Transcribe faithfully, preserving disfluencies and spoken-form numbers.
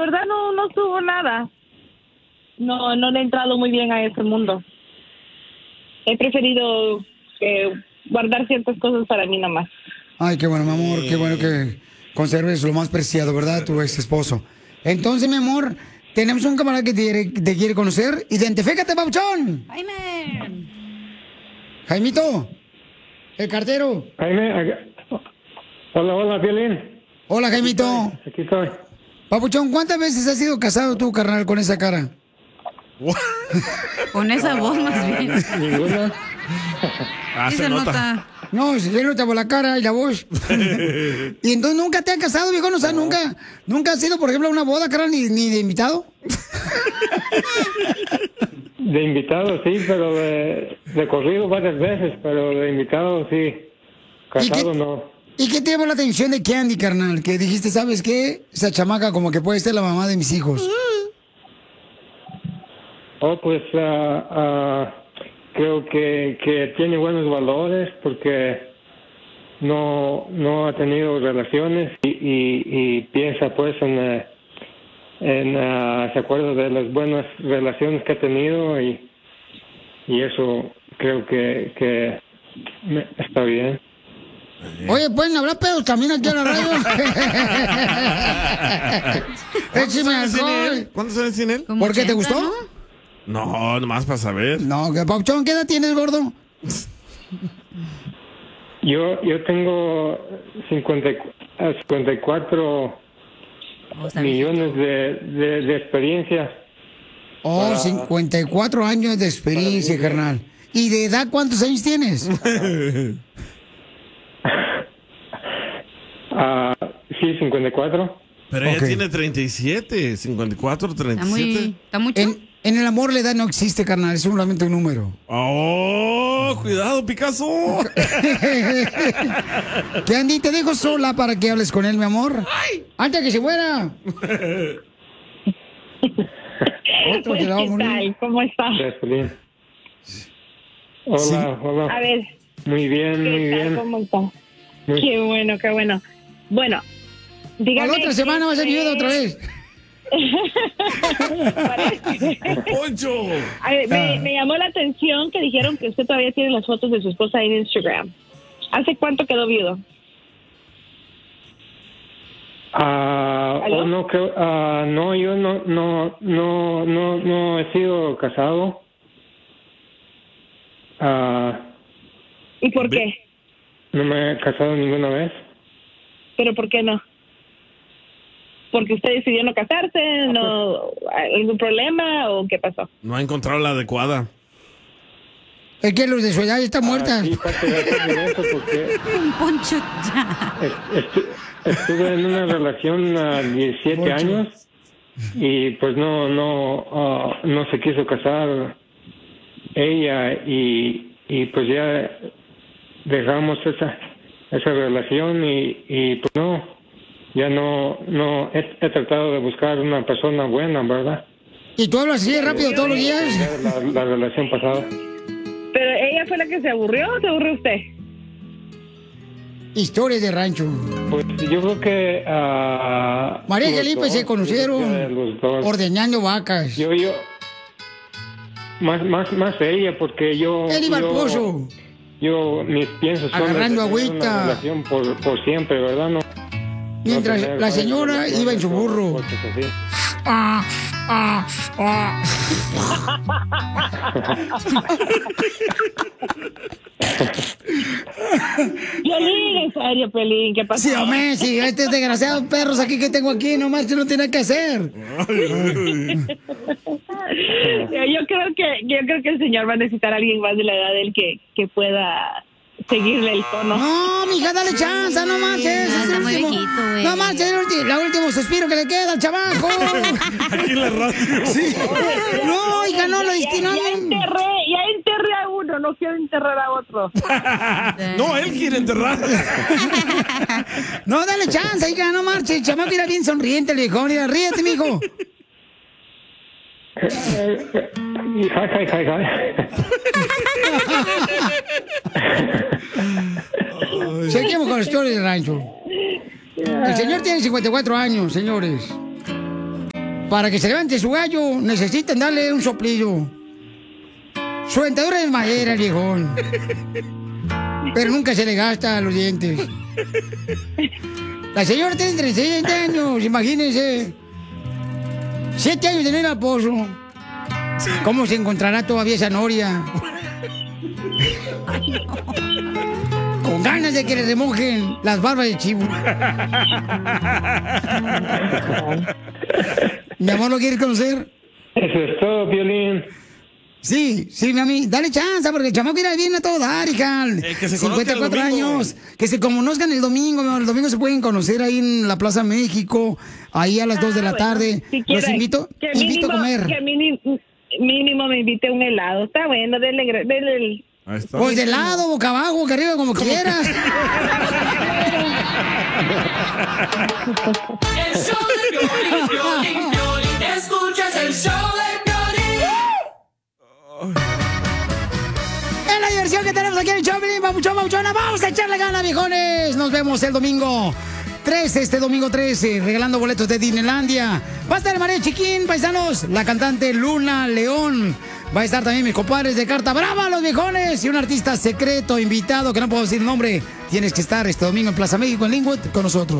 verdad no, no subo nada. No, no le he entrado muy bien a ese mundo. He preferido eh, guardar ciertas cosas para mí nomás. Ay, qué bueno, mi amor, qué bueno que conserves lo más preciado, ¿verdad? Tu ex esposo. Entonces, mi amor, tenemos un camarada que te, quiere- te quiere conocer. Identifícate, papuchón. Jaime. Jaimito, el cartero. Jaime, acá- hola, hola, Piolín. Hola, Jaimito. Aquí estoy. Papuchón, ¿cuántas veces has sido casado tú, carnal, con esa cara? Con esa voz más bien. Ninguna. Ah, Sí se se nota. nota. No, se le nota por la cara y la voz. Y entonces nunca te has casado, viejo, o sea, nunca, nunca has sido, por ejemplo, a una boda, carnal, ni, ni de invitado. De invitado, sí, pero de, de corrido varias veces, pero de invitado, sí. Casado, no. ¿Y qué te llamó la atención de Candy, carnal? Que dijiste, ¿sabes qué? Esa chamaca como que puede ser la mamá de mis hijos. Oh, pues ah, ah, creo que, que tiene buenos valores porque no no ha tenido relaciones y, y, y piensa pues en, eh, en ah, se acuerda de las buenas relaciones que ha tenido y, y eso creo que, que me- está bien. Oye, ¿pueden hablar pedos también aquí en la radio? Écheme años tiene alcohol. él? ¿Cuántos años tiene él? ¿Por qué te gustó? No, nomás para saber. No, que Pauchón, ¿qué edad tienes, gordo? Yo yo tengo cincuenta y cu- ah, cincuenta y cuatro millones de, de, de experiencia. Oh, Para- cincuenta y cuatro años de experiencia, carnal. ¿Y de edad cuántos años tienes? Ah, sí, cincuenta y cuatro. Pero ella Ok. tiene treinta y siete, cincuenta y cuatro, treinta y siete. ¿Está mucho? En, en el amor la edad no existe, carnal, es solamente un número. ¡Oh! ¡Cuidado, Picasso! Candy, te dejo sola para que hables con él, mi amor. Antes que se muera. Otro que la va a ¿Qué morir. tal? ¿Cómo está? Gracias, Piolín. Hola, hola. A ver, Muy bien, ¿qué muy tal? bien. ¿Cómo está? Muy- Qué bueno, qué bueno. Bueno, dígame. A la otra semana va a ser qué- viuda otra vez. Parece. ¡Poncho! A ver, Ah. me, me llamó la atención que dijeron que usted todavía tiene las fotos de su esposa en Instagram. ¿Hace cuánto quedó viudo? Ah, ¿Aló? oh, no, creo, ah, no, yo no, no, no, no, no he sido casado. Ah, ¿Y por qué? no me he casado ninguna vez. ¿Pero por qué no? ¿Porque usted decidió no casarse? ¿No algún problema o qué pasó? No ha encontrado la adecuada. Es que los de su edad ya están muertas. Ah, sí, parte de de eso porque Un poncho ya. est- estu- estuve en una relación a diecisiete Ocho. años y pues no, no, ah, no se quiso casar ella y, y pues ya dejamos esa, esa relación y, y pues no, ya no, no, he, he tratado de buscar una persona buena, ¿verdad? ¿Y tú hablas así de rápido todos los días? La, la relación pasada. ¿Pero ella fue la que se aburrió o se aburrió usted? Historias de rancho. Pues yo creo que ah, María y los Felipe dos, se yo creo que conocieron los dos. ordeñando vacas. Yo, yo, más, más, más ella, porque yo, Él iba al yo, pozo. yo, mis piensos son de Agarrando tener agüita. una relación por, por siempre, ¿verdad? No, Mientras no tener la varias señora relaciones iba en su o burro. cosas así. Ah, ah, ah. Piolín, en serio, Piolín, ¿qué pasó? Sí, hombre, sí, estos desgraciados perros aquí que tengo aquí, nomás que no tiene que hacer. Yo creo que yo creo que el señor va a necesitar a alguien más de la edad de él que, que pueda seguirle el tono. No, mija, dale chance, no manches. No, es está el muy último- viejito, güey. No manches, el ulti- la último suspiro que le queda al chamaco. Aquí en la radio. Sí. No, hija, no, lo Ya, destino. ya enterré, ya enterré a uno, no quiero enterrar a otro. No, él quiere enterrar. No, dale chance, hija, no marches. El chamaco era bien sonriente, el viejón. Mira, ríete, mijo. Y jai, jai, jai, jai. Seguimos con la historia del rancho. El señor tiene cincuenta y cuatro años, señores. para que se levante su gallo, necesitan darle un soplillo. Su dentadura es madera, viejón. Pero nunca se le gasta los dientes. La señora tiene treinta y siete años, imagínense. Siete años de tener al pozo. ¿Cómo se encontrará todavía esa noria? Con ganas de que le remojen las barbas de chivo. Mi amor, ¿lo quieres conocer? Eso es todo, Piolín. Sí, sí, mami, dale chance, porque el chamaco irá bien a todo dar, hija. Eh, que se cincuenta y cuatro conozcan el domingo. años. Que se conozcan el domingo, mi amor. El domingo se pueden conocer ahí en la Plaza México, ahí a las dos de la Ah, bueno, tarde. si Los quiere, invito, que invito mínimo, a comer. Que mínimo, mínimo me invite un helado. Está bueno, denle, gra- denle el... Ahí está. Pues de lado, boca abajo, boca arriba, como quieras. El show de Piolín, Piolín, Piolín. Escuchas el show de Piolín. Es la diversión que tenemos aquí en el show, Piolín, papuchón, papuchona. Vamos a echarle gana, viejones. Nos vemos el domingo trece, este domingo trece, regalando boletos de Disneylandia. Va a estar María Chiquín, paisanos, la cantante Luna León. Va a estar también mis compadres de Carta Brava, los viejones, y un artista secreto invitado que no puedo decir el nombre. Tienes que estar este domingo en Plaza México, en Linwood, con nosotros.